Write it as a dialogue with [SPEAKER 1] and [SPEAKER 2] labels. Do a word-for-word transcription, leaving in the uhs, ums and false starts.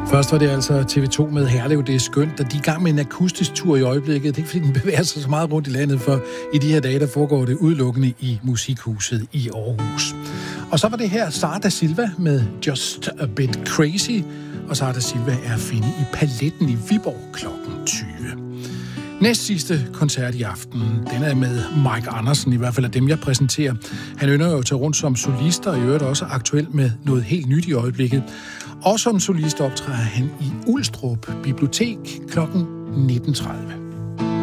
[SPEAKER 1] Først var det altså T V to med Herlev, det er skønt, at de er i gang med en akustisk tur i øjeblikket. Det er ikke, fordi den bevæger sig så meget rundt i landet, for i de her dage, der foregår det udelukkende i Musikhuset i Aarhus. Og så var det her Sara da Silva med Just a Bit Crazy, og Sara da Silva er at finde i Paletten i Viborg klokken tyve. Næst sidste koncert i aften, den er med Mike Andersen, i hvert fald af dem, jeg præsenterer. Han ynder jo at tage rundt som solist, og i øvrigt også aktuelt med noget helt nyt i øjeblikket. Og som solist optræder han i Ulstrup Bibliotek klokken nitten tredive.